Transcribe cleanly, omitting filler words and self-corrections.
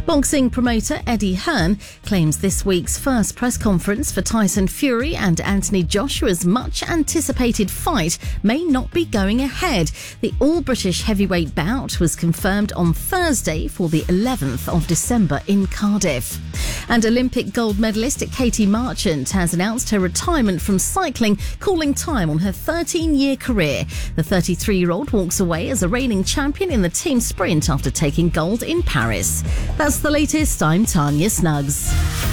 Boxing promoter Eddie Hearn claims this week's first press conference for Tyson Fury and Anthony Joshua's much-anticipated fight may not be going ahead. The all-British heavyweight bout was confirmed on Thursday for the 11th of December in Cardiff. And Olympic gold medalist Katie Marchant has announced her retirement from cycling, calling time on her 13-year career. The 33-year-old walks away as a reigning champion in the team sprint after taking gold in Paris. That's the latest. I'm Tanya Snuggs.